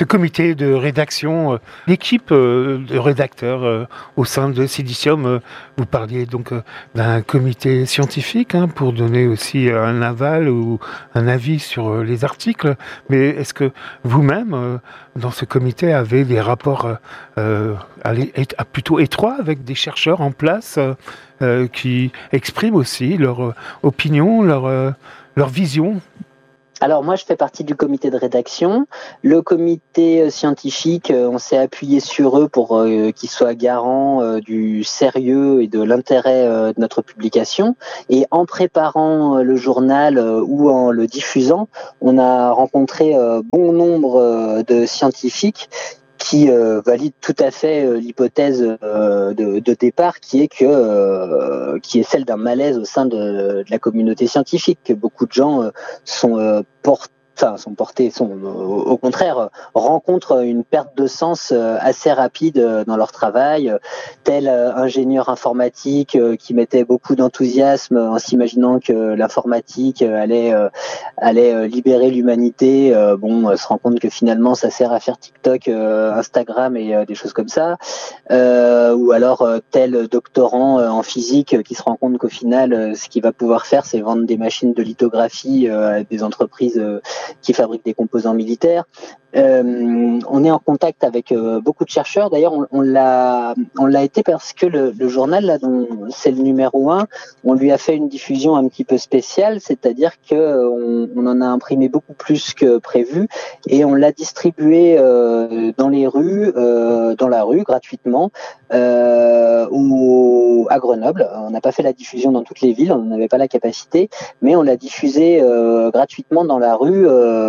ce comité de rédaction, l'équipe de rédacteurs au sein de Silicium, vous parliez donc d'un comité scientifique pour donner aussi un aval ou un avis sur les articles, mais est-ce que vous-même, dans ce comité, avez des rapports plutôt étroits avec des chercheurs en place qui expriment aussi leur opinion, leur vision? Alors moi, je fais partie du comité de rédaction. Le comité scientifique, on s'est appuyé sur eux pour qu'ils soient garants du sérieux et de l'intérêt de notre publication. Et en préparant le journal ou en le diffusant, on a rencontré bon nombre de scientifiques qui valide tout à fait l'hypothèse de départ qui est celle d'un malaise au sein de la communauté scientifique, que beaucoup de gens sont au contraire, rencontrent une perte de sens assez rapide dans leur travail, tel ingénieur informatique qui mettait beaucoup d'enthousiasme en s'imaginant que l'informatique allait libérer l'humanité, se rend compte que finalement ça sert à faire TikTok, Instagram et des choses comme ça, ou alors tel doctorant en physique qui se rend compte qu'au final ce qu'il va pouvoir faire, c'est vendre des machines de lithographie à des entreprises qui fabriquent des composants militaires. On est en contact avec beaucoup de chercheurs. D'ailleurs, on l'a été parce que le journal, là, dont c'est le numéro 1, on lui a fait une diffusion un petit peu spéciale, c'est-à-dire que on en a imprimé beaucoup plus que prévu et on l'a distribué dans les rues, dans la rue, gratuitement, ou à Grenoble. On n'a pas fait la diffusion dans toutes les villes, on n'avait pas la capacité, mais on l'a diffusé gratuitement dans la rue,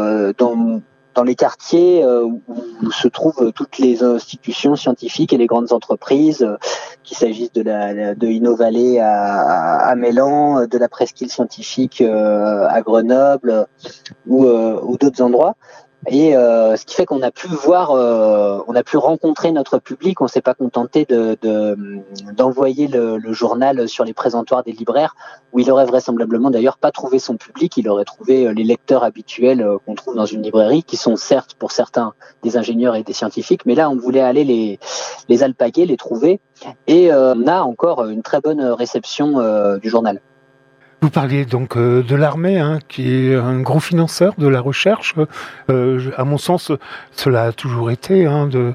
dans les quartiers où se trouvent toutes les institutions scientifiques et les grandes entreprises, qu'il s'agisse de InnoValley à Mélan, de la Presqu'île scientifique à Grenoble ou d'autres endroits. Et ce qui fait qu'on a pu on a pu rencontrer notre public. On s'est pas contenté d'envoyer le journal sur les présentoirs des libraires, où il aurait vraisemblablement d'ailleurs pas trouvé son public. Il aurait trouvé les lecteurs habituels qu'on trouve dans une librairie, qui sont certes pour certains des ingénieurs et des scientifiques, mais là on voulait aller les alpaguer, les trouver, et on a encore une très bonne réception du journal. Vous parliez donc de l'armée, qui est un gros financeur de la recherche. À mon sens, cela a toujours été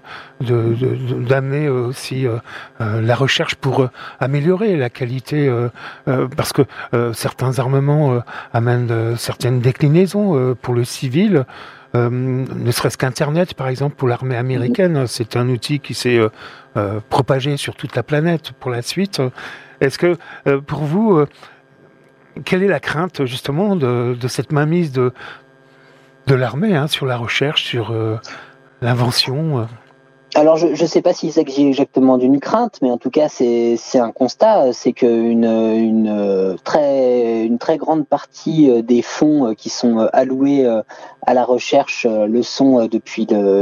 d'amener aussi la recherche pour améliorer la qualité, parce que certains armements amènent certaines déclinaisons pour le civil. Ne serait-ce qu'Internet, par exemple, pour l'armée américaine, c'est un outil qui s'est propagé sur toute la planète pour la suite. Est-ce que, pour vous, quelle est la crainte justement de cette mainmise de l'armée sur la recherche, sur l'invention Alors, je ne sais pas s'il s'agit exactement d'une crainte, mais en tout cas, c'est un constat, c'est qu'une très grande partie des fonds qui sont alloués à la recherche le sont depuis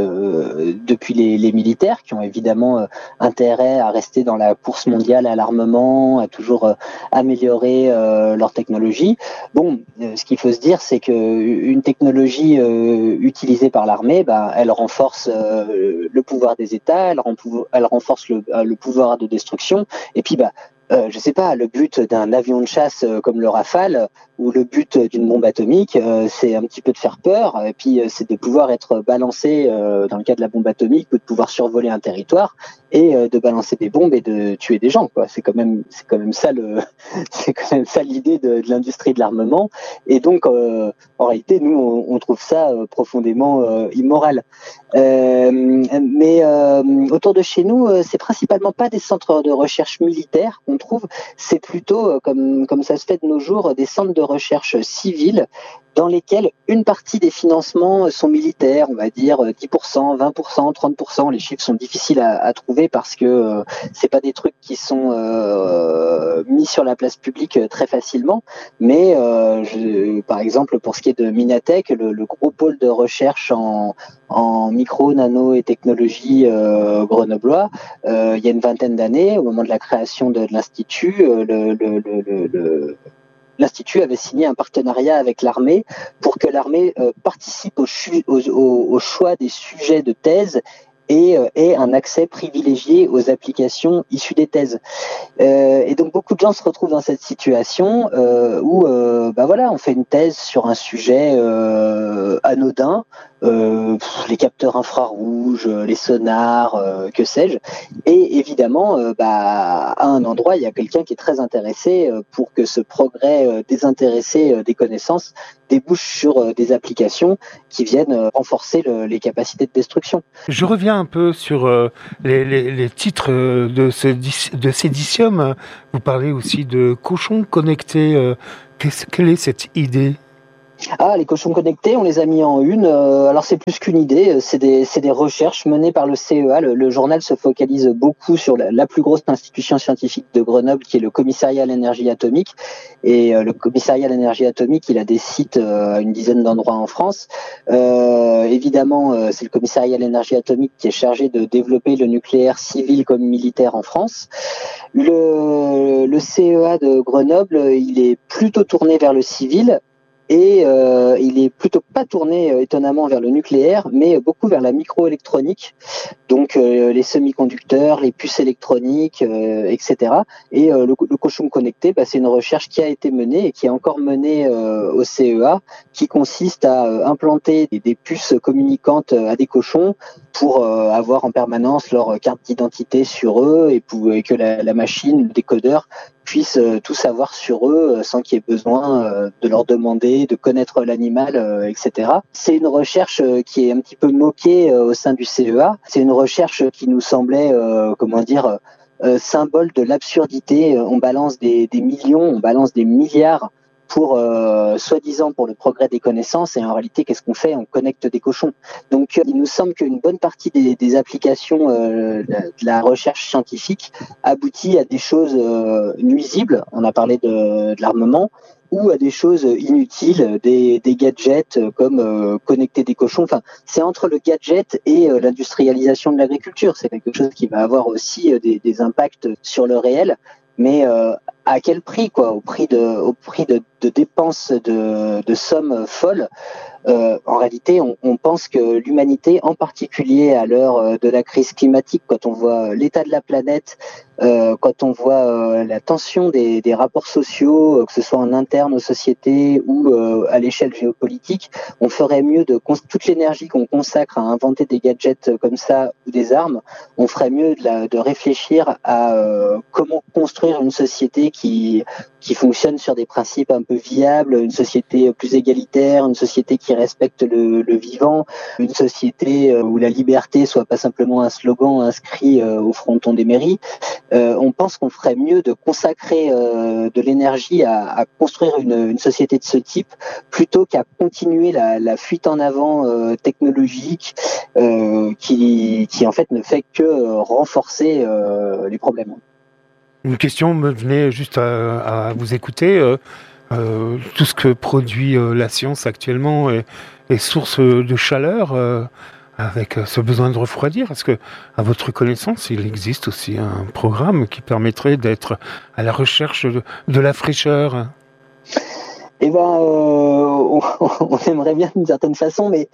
les militaires, qui ont évidemment intérêt à rester dans la course mondiale à l'armement, à toujours améliorer leur technologie. Bon, ce qu'il faut se dire, c'est qu'une technologie utilisée par l'armée, elle renforce le pouvoir des États, elle renforce le pouvoir de destruction, et puis je sais pas, le but d'un avion de chasse comme le Rafale ou le but d'une bombe atomique, c'est un petit peu de faire peur, et puis c'est de pouvoir être balancé dans le cas de la bombe atomique, ou de pouvoir survoler un territoire et de balancer des bombes et de tuer des gens, quoi. C'est quand même ça l'idée de l'industrie de l'armement. Et donc en réalité, nous on trouve ça profondément immoral. Mais autour de chez nous, c'est principalement pas des centres de recherche militaires qu'on trouve, c'est plutôt comme ça se fait de nos jours, des centres de recherche civile dans lesquels une partie des financements sont militaires, on va dire 10%, 20%, 30%. Les chiffres sont difficiles à trouver parce que c'est pas des trucs qui sont mis sur la place publique très facilement. Mais par exemple, pour ce qui est de Minatech, le gros pôle de recherche en micro, nano et technologie grenoblois, il y a une vingtaine d'années, au moment de la création de l'institut, l'Institut avait signé un partenariat avec l'armée pour que l'armée participe au choix des sujets de thèse et ait un accès privilégié aux applications issues des thèses. Et donc beaucoup de gens se retrouvent dans cette situation où voilà, on fait une thèse sur un sujet anodin, les capteurs infrarouges, les sonars, que sais-je, et évidemment à un endroit il y a quelqu'un qui est très intéressé pour que ce progrès désintéressé des connaissances débouche sur des applications qui viennent renforcer les capacités de destruction. Je reviens un peu sur les titres de ces Dicium. Vous parlez aussi de cochons connectés. Quelle est cette idée ? Ah, les cochons connectés, on les a mis en une. Alors c'est plus qu'une idée, c'est des recherches menées par le CEA. Le journal se focalise beaucoup sur la plus grosse institution scientifique de Grenoble, qui est le Commissariat à l'énergie atomique. Et le Commissariat à l'énergie atomique, il a des sites à une dizaine d'endroits en France. Évidemment, c'est le Commissariat à l'énergie atomique qui est chargé de développer le nucléaire civil comme militaire en France. Le CEA de Grenoble, il est plutôt tourné vers le civil. Et il est plutôt pas tourné étonnamment vers le nucléaire, mais beaucoup vers la microélectronique, donc les semi-conducteurs, les puces électroniques, etc. Et le cochon connecté, c'est une recherche qui a été menée et qui est encore menée au CEA, qui consiste à implanter des puces communicantes à des cochons pour avoir en permanence leur carte d'identité sur eux et que la machine, le décodeur, puissent tout savoir sur eux sans qu'il y ait besoin de leur demander, de connaître l'animal, etc. C'est une recherche qui est un petit peu moquée au sein du CEA. C'est une recherche qui nous semblait, symbole de l'absurdité. On balance des millions, on balance des milliards pour soi-disant pour le progrès des connaissances, et en réalité qu'est-ce qu'on fait? On connecte des cochons. Donc il nous semble qu'une bonne partie des applications de la recherche scientifique aboutit à des choses nuisibles. On a parlé de l'armement, ou à des choses inutiles, des gadgets comme connecter des cochons. Enfin, c'est entre le gadget et l'industrialisation de l'agriculture. C'est quelque chose qui va avoir aussi des impacts sur le réel. Mais à quel prix, quoi? Au prix de dépenses de sommes folles. En réalité, on pense que l'humanité, en particulier à l'heure de la crise climatique, quand on voit l'état de la planète, quand on voit la tension des rapports sociaux, que ce soit en interne aux sociétés ou à l'échelle géopolitique, on ferait mieux toute l'énergie qu'on consacre à inventer des gadgets comme ça ou des armes, on ferait mieux de réfléchir à comment construire une société qui fonctionne sur des principes un peu viables, une société plus égalitaire, une société qui respecte le vivant, une société où la liberté soit pas simplement un slogan inscrit au fronton des mairies. On pense qu'on ferait mieux de consacrer de l'énergie à construire une société de ce type plutôt qu'à continuer la fuite en avant technologique qui en fait ne fait que renforcer les problèmes. Une question me venait juste à vous écouter. Tout ce que produit la science actuellement est source de chaleur avec ce besoin de refroidir. Est-ce que, à votre connaissance, il existe aussi un programme qui permettrait d'être à la recherche de la fraîcheur ? Eh ben, on aimerait bien d'une certaine façon, mais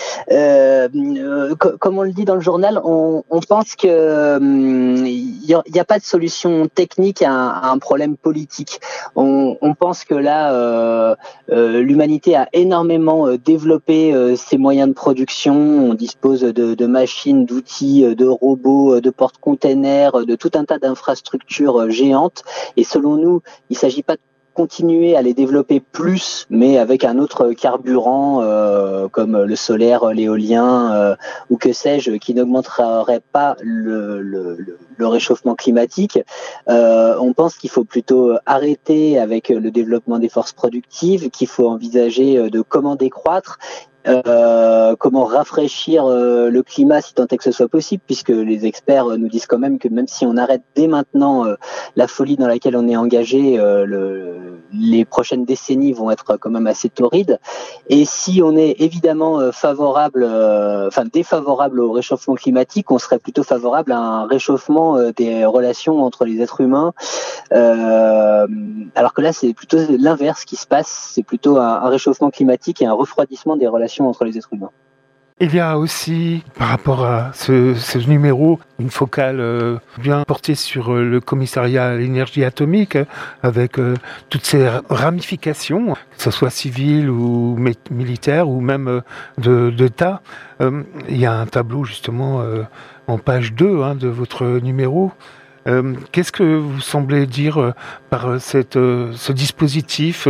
comme on le dit dans le journal, on pense que il y a pas de solution technique à un problème politique. On pense que là, l'humanité a énormément développé ses moyens de production. On dispose de machines, d'outils, de robots, de porte-containers, de tout un tas d'infrastructures géantes. Et selon nous, il s'agit pas de continuer à les développer plus, mais avec un autre carburant comme le solaire, l'éolien ou que sais-je, qui n'augmenterait pas le réchauffement climatique. On pense qu'il faut plutôt arrêter avec le développement des forces productives, qu'il faut envisager de comment décroître. Comment comment rafraîchir le climat si tant est que ce soit possible, puisque les experts nous disent quand même que même si on arrête dès maintenant la folie dans laquelle on est engagé, les prochaines décennies vont être quand même assez torrides. Et si on est évidemment défavorable au réchauffement climatique, on serait plutôt favorable à un réchauffement des relations entre les êtres humains. Alors que là, c'est plutôt l'inverse qui se passe. C'est plutôt un réchauffement climatique et un refroidissement des relations entre les êtres humains. Il y a aussi, par rapport à ce numéro, une focale bien portée sur le commissariat à l'énergie atomique, avec toutes ces ramifications, que ce soit civile ou militaire, ou même d'État. Il y a un tableau justement en page 2 de votre numéro. Qu'est-ce que vous semblez dire par ce dispositif,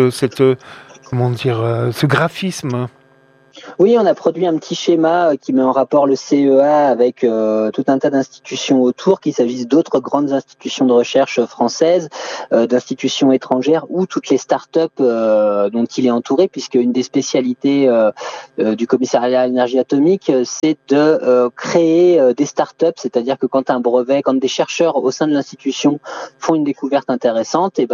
ce graphisme ? Oui, on a produit un petit schéma qui met en rapport le CEA avec tout un tas d'institutions autour, qu'il s'agisse d'autres grandes institutions de recherche françaises, d'institutions étrangères ou toutes les start-up dont il est entouré, puisque une des spécialités du commissariat à l'énergie atomique, c'est de créer des start-up, c'est-à-dire que quand des chercheurs au sein de l'institution font une découverte intéressante, et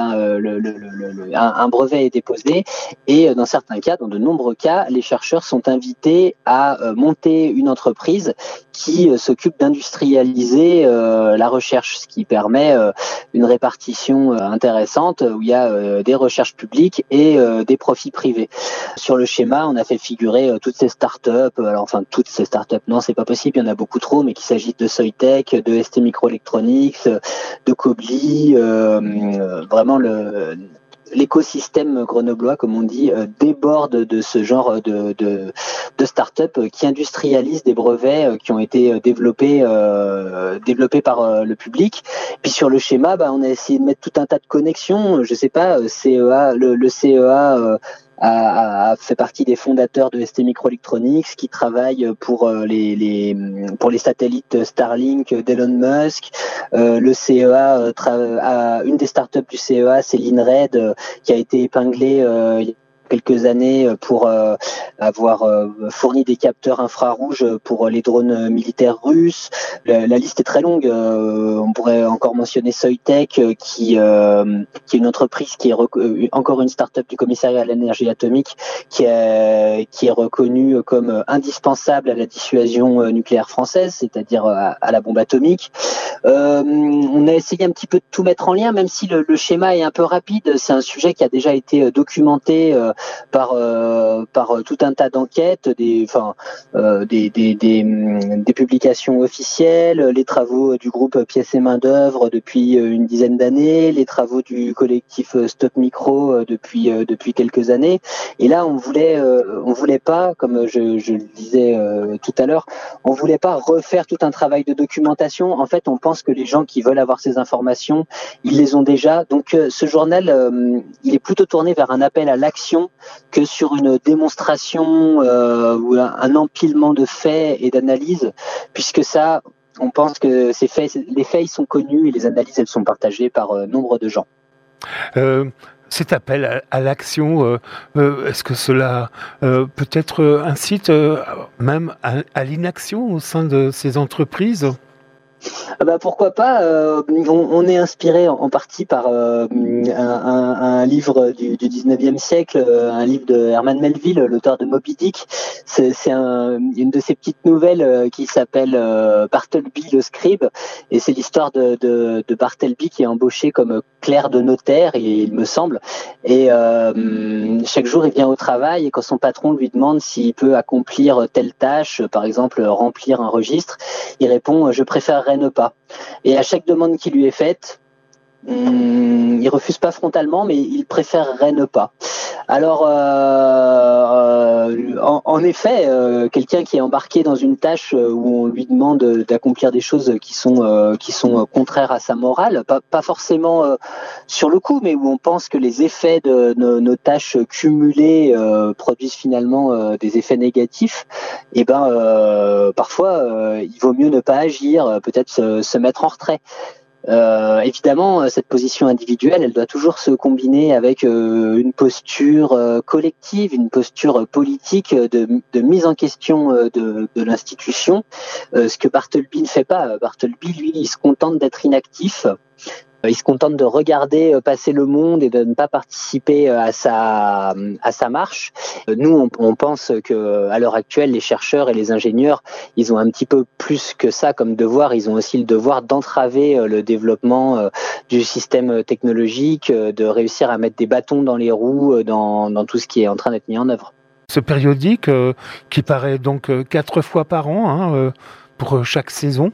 un brevet est déposé et dans certains cas, dans de nombreux cas, les chercheurs sont invités à monter une entreprise qui s'occupe d'industrialiser la recherche, ce qui permet une répartition intéressante où il y a des recherches publiques et des profits privés. Sur le schéma, on a fait figurer toutes ces startups. Toutes ces startups, non, c'est pas possible, il y en a beaucoup trop, mais qu'il s'agisse de Soitec, de ST Microelectronics, de Kobli, vraiment l'écosystème grenoblois, comme on dit, déborde de ce genre de start-up qui industrialisent des brevets qui ont été développés par le public. Puis sur le schéma, on a essayé de mettre tout un tas de connexions. Je sais pas, CEA, le CEA a fait partie des fondateurs de ST Microelectronics, qui travaille pour les satellites Starlink d'Elon Musk. Le CEA une des startups du CEA, c'est l'INRED, qui a été épinglée il y a quelques années pour avoir fourni des capteurs infrarouges pour les drones militaires russes. La liste est très longue. On pourrait encore mentionner Soitec, qui est une entreprise qui est encore une start-up du commissariat à l'énergie atomique, qui est reconnue comme indispensable à la dissuasion nucléaire française, c'est-à-dire à la bombe atomique. On a essayé un petit peu de tout mettre en lien, même si le schéma est un peu rapide. C'est un sujet qui a déjà été documenté par tout un tas d'enquêtes, des publications officielles, les travaux du groupe Pièces et Main d'œuvre depuis une dizaine d'années, les travaux du collectif Stop Micro depuis quelques années. Et là, on voulait pas, comme je le disais tout à l'heure, on voulait pas refaire tout un travail de documentation. En fait, on pense que les gens qui veulent avoir ces informations, ils les ont déjà. Donc, ce journal, il est plutôt tourné vers un appel à l'action que sur une démonstration ou un empilement de faits et d'analyses, puisque ça, on pense que les faits ils sont connus et les analyses elles sont partagées par nombre de gens. Cet appel à l'action, est-ce que cela peut-être incite même à l'inaction au sein de ces entreprises ? Pourquoi pas. On est inspiré en partie par un livre du 19e siècle, un livre de Herman Melville, l'auteur de Moby Dick. C'est une de ces petites nouvelles qui s'appelle Bartleby le scribe, et c'est l'histoire de Bartleby qui est embauché comme clerc de notaire, il me semble, et chaque jour il vient au travail, et quand son patron lui demande s'il peut accomplir telle tâche, par exemple remplir un registre, il répond « je préférerais ne pas ». Et à chaque demande qui lui est faite, il refuse pas frontalement, mais il préférerait ne pas. Alors, en effet, quelqu'un qui est embarqué dans une tâche où on lui demande d'accomplir des choses qui sont contraires à sa morale, pas forcément sur le coup, mais où on pense que les effets de nos tâches cumulées produisent finalement des effets négatifs, et parfois il vaut mieux ne pas agir, peut-être se mettre en retrait. Évidemment, cette position individuelle, elle doit toujours se combiner avec une posture collective, une posture politique de mise en question de l'institution, ce que Bartleby ne fait pas. Bartleby, lui, il se contente d'être inactif. Il se contente de regarder passer le monde et de ne pas participer à sa marche. Nous, on pense que à l'heure actuelle, les chercheurs et les ingénieurs, ils ont un petit peu plus que ça comme devoir. Ils ont aussi le devoir d'entraver le développement du système technologique, de réussir à mettre des bâtons dans les roues dans tout ce qui est en train d'être mis en œuvre. Ce périodique qui paraît donc 4 fois par an pour chaque saison.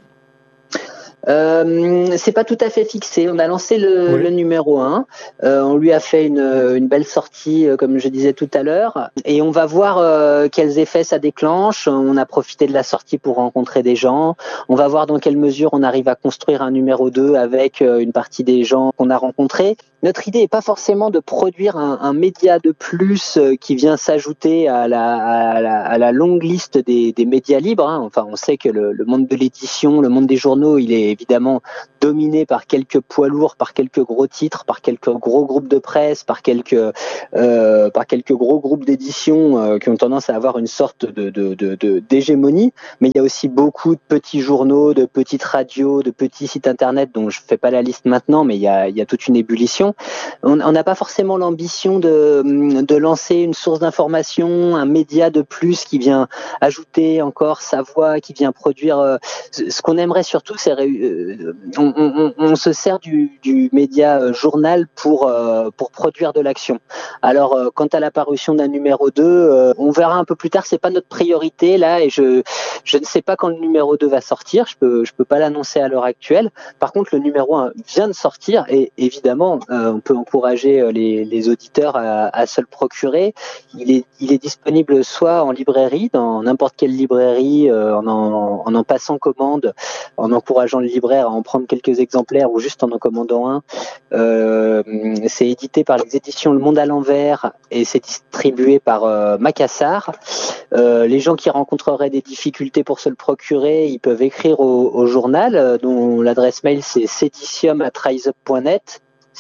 C'est pas tout à fait fixé. On a lancé le numéro 1. On lui a fait une belle sortie, comme je disais tout à l'heure. Et on va voir quels effets ça déclenche. On a profité de la sortie pour rencontrer des gens. On va voir dans quelle mesure on arrive à construire un numéro 2 avec une partie des gens qu'on a rencontrés. Notre idée n'est pas forcément de produire un média de plus qui vient s'ajouter à la longue liste des médias libres. Enfin, on sait que le monde de l'édition, le monde des journaux, il est évidemment dominé par quelques poids lourds, par quelques gros titres, par quelques gros groupes de presse, par quelques gros groupes d'édition qui ont tendance à avoir une sorte d'hégémonie. Mais il y a aussi beaucoup de petits journaux, de petites radios, de petits sites internet dont je fais pas la liste maintenant, mais il y a toute une ébullition. On n'a pas forcément l'ambition de lancer une source d'information, un média de plus qui vient ajouter encore sa voix, qui vient produire. Ce qu'on aimerait surtout, c'est on se sert du média journal pour produire de l'action. Alors, quant à la parution d'un numéro 2, on verra un peu plus tard. C'est pas notre priorité là, et je ne sais pas quand le numéro 2 va sortir. Je peux pas l'annoncer à l'heure actuelle. Par contre, le numéro 1 vient de sortir, et évidemment, on peut encourager les auditeurs à se le procurer. Il est disponible soit en librairie, dans n'importe quelle librairie, en passant commande, en encourageant le libraire à en prendre quelques exemplaires ou juste en commandant un. C'est édité par les éditions Le Monde à l'envers et c'est distribué par Macassar. Les gens qui rencontreraient des difficultés pour se le procurer, ils peuvent écrire au journal, dont l'adresse mail c'est cedicium@riseup.net.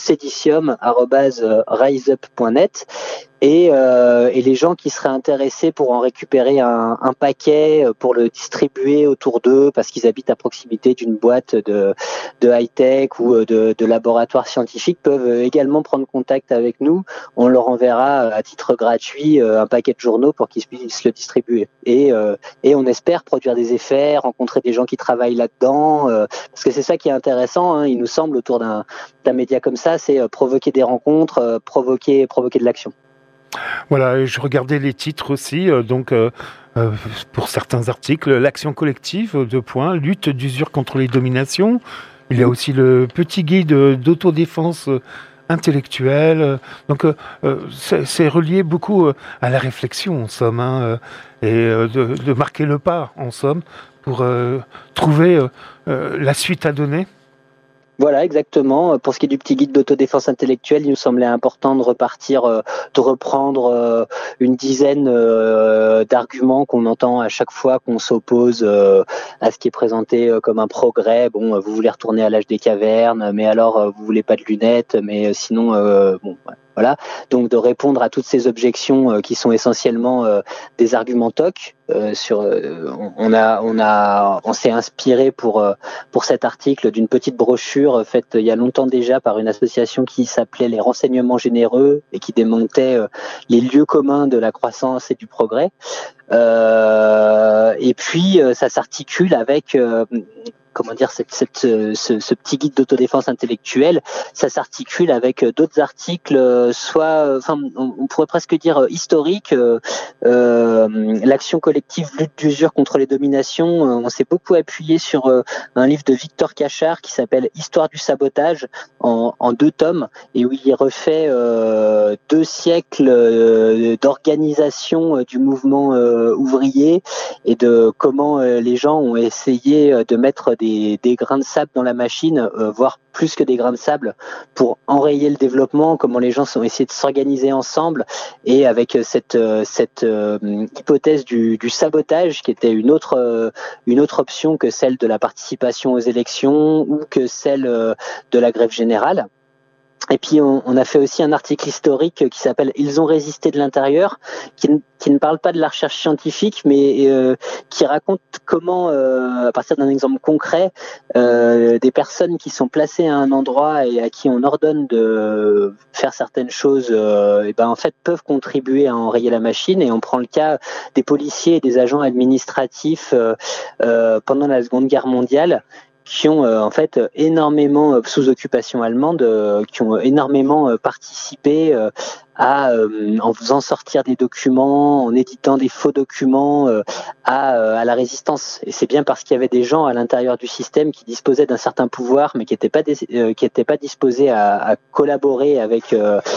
cedicium@riseup.net et les gens qui seraient intéressés pour en récupérer un paquet pour le distribuer autour d'eux parce qu'ils habitent à proximité d'une boîte de high-tech ou de laboratoire scientifique peuvent également prendre contact avec nous. On leur enverra à titre gratuit un paquet de journaux pour qu'ils puissent le distribuer. Et on espère produire des effets, rencontrer des gens qui travaillent là-dedans, parce que c'est ça qui est intéressant, il nous semble, autour d'un média comme ça, c'est provoquer des rencontres, provoquer de l'action. Voilà, et je regardais les titres aussi, pour certains articles, l'action collective, lutte d'usure contre les dominations. Il y a aussi le petit guide d'autodéfense intellectuelle. Donc, c'est relié beaucoup à la réflexion, en somme, et de marquer le pas, en somme, pour trouver la suite à donner. Voilà, exactement. Pour ce qui est du petit guide d'autodéfense intellectuelle, il nous semblait important de reprendre une dizaine d'arguments qu'on entend à chaque fois qu'on s'oppose à ce qui est présenté comme un progrès. Bon, vous voulez retourner à l'âge des cavernes, mais alors vous voulez pas de lunettes, mais sinon, voilà. Donc de répondre à toutes ces objections qui sont essentiellement des arguments TOC. On s'est inspiré pour cet article d'une petite brochure faite il y a longtemps déjà par une association qui s'appelait les Renseignements Généreux et qui démontait les lieux communs de la croissance et du progrès. Et puis ça s'articule avec ce petit guide d'autodéfense intellectuelle, ça s'articule avec d'autres articles, on pourrait presque dire historiques. L'action collective, lutte d'usure contre les dominations. On s'est beaucoup appuyé sur un livre de Victor Cachard qui s'appelle Histoire du sabotage en 2 tomes et où il refait 2 siècles d'organisation du mouvement ouvrier et de comment les gens ont essayé de mettre des grains de sable dans la machine, voire plus que des grains de sable, pour enrayer le développement, comment les gens ont essayé de s'organiser ensemble, et avec cette hypothèse du sabotage, qui était une autre option que celle de la participation aux élections ou que celle de la grève générale. Et puis on a fait aussi un article historique qui s'appelle Ils ont résisté de l'intérieur, qui ne parle pas de la recherche scientifique, mais qui raconte comment, à partir d'un exemple concret, des personnes qui sont placées à un endroit et à qui on ordonne de faire certaines choses, et ben en fait peuvent contribuer à enrayer la machine. Et on prend le cas des policiers et des agents administratifs pendant la Seconde Guerre mondiale, qui ont en fait énormément, sous occupation allemande, qui ont énormément participé en faisant sortir des documents, en éditant des faux documents à la résistance. Et c'est bien parce qu'il y avait des gens à l'intérieur du système qui disposaient d'un certain pouvoir, mais qui n'étaient pas disposés à collaborer avec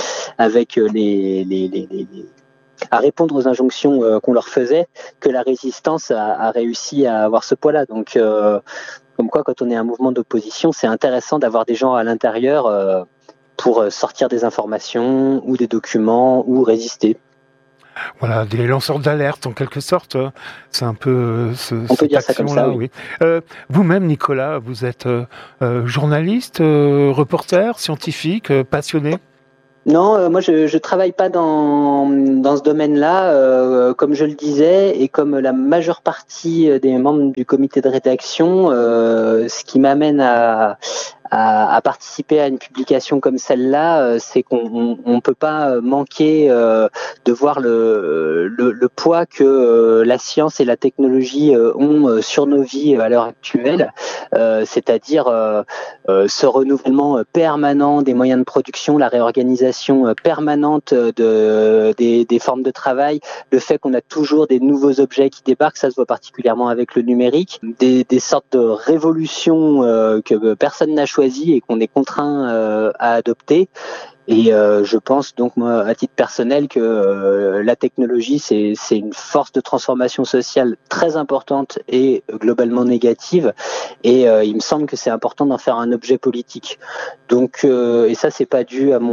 à répondre aux injonctions qu'on leur faisait, que la résistance a réussi à avoir ce poids-là. Donc comme quoi, quand on est un mouvement d'opposition, c'est intéressant d'avoir des gens à l'intérieur pour sortir des informations ou des documents ou résister. Voilà, des lanceurs d'alerte en quelque sorte. C'est un peu on peut dire ça comme ça, oui. Vous-même, Nicolas, vous êtes journaliste, reporter, scientifique, passionné? Non, moi je travaille pas dans ce domaine-là. Comme je le disais, et comme la majeure partie des membres du comité de rédaction, ce qui m'amène à participer à une publication comme celle-là, c'est qu'on peut pas manquer de voir le poids que la science et la technologie ont sur nos vies à l'heure actuelle, c'est-à-dire ce renouvellement permanent des moyens de production, la réorganisation permanente des formes de travail, le fait qu'on a toujours des nouveaux objets qui débarquent, ça se voit particulièrement avec le numérique, des sortes de révolutions que personne n'a choisi et qu'on est contraint à adopter. Et je pense donc, moi, à titre personnel, que la technologie, c'est une force de transformation sociale très importante et globalement négative. Et il me semble que c'est important d'en faire un objet politique. Donc, et ça, c'est pas dû à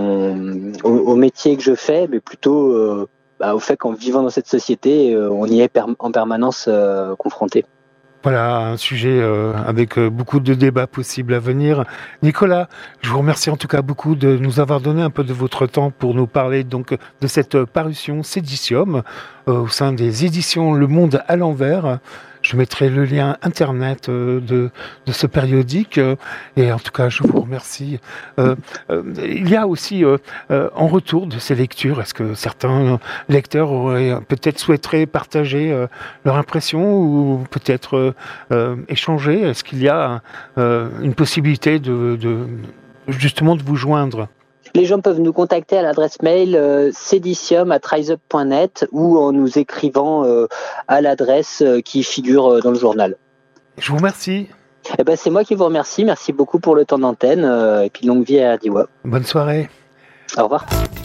au métier que je fais, mais plutôt au fait qu'en vivant dans cette société, on y est en permanence confronté. Voilà, un sujet avec beaucoup de débats possibles à venir. Nicolas, je vous remercie en tout cas beaucoup de nous avoir donné un peu de votre temps pour nous parler donc de cette parution Séditium au sein des éditions Le Monde à l'envers. Je mettrai le lien internet de ce périodique et en tout cas je vous remercie. Il y a aussi en retour de ces lectures, est-ce que certains lecteurs auraient peut-être souhaiteraient partager leur impression ou peut-être échanger? Est-ce qu'il y a une possibilité justement de vous joindre? Les gens peuvent nous contacter à l'adresse mail seditium@riseup.net ou en nous écrivant à l'adresse qui figure dans le journal. Je vous remercie. C'est moi qui vous remercie. Merci beaucoup pour le temps d'antenne et puis longue vie à RDIWA. Bonne soirée. Au revoir.